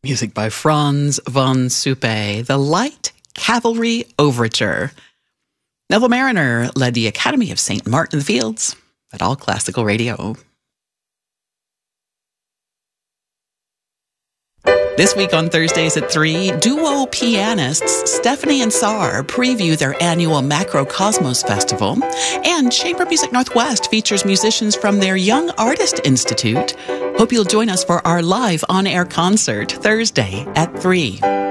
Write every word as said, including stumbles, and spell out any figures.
Music by Franz von Suppe, the Light Cavalry Overture. Neville Mariner led the Academy of Saint Martin in the Fields at All Classical Radio. This week on Thursdays at three, duo pianists Stephanie and Sar preview their annual Macrocosmos Festival, and Chamber Music Northwest features musicians from their Young Artist Institute. Hope you'll join us for our live on-air concert Thursday at three.